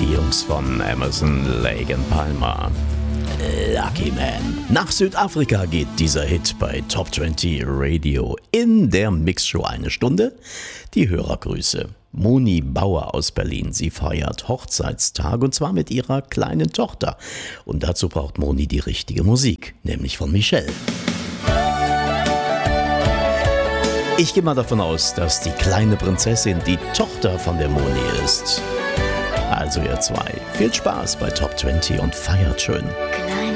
Die Jungs von Emerson, Lake and Palmer. Lucky Man. Nach Südafrika geht dieser Hit bei Top 20 Radio. In der Mixshow eine Stunde. Die Hörergrüße. Moni Bauer aus Berlin. Sie feiert Hochzeitstag und zwar mit ihrer kleinen Tochter. Und dazu braucht Moni die richtige Musik, nämlich von Michelle. Ich gehe mal davon aus, dass die kleine Prinzessin die Tochter von der Moni ist. Also ihr zwei, viel Spaß bei Top 20 und feiert schön. Klar.